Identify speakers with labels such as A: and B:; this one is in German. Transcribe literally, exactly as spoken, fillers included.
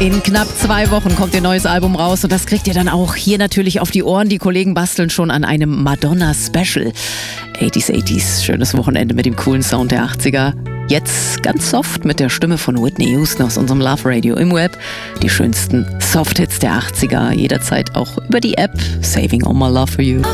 A: In knapp zwei Wochen kommt ihr neues Album raus und das kriegt ihr dann auch hier natürlich auf die Ohren. Die Kollegen basteln schon an einem Madonna-Special. achtziger, achtziger, schönes Wochenende mit dem coolen Sound der achtziger. Jetzt ganz soft mit der Stimme von Whitney Houston aus unserem Love Radio im Web. Die schönsten Soft-Hits der achtziger, jederzeit auch über die App Saving All My Love For You.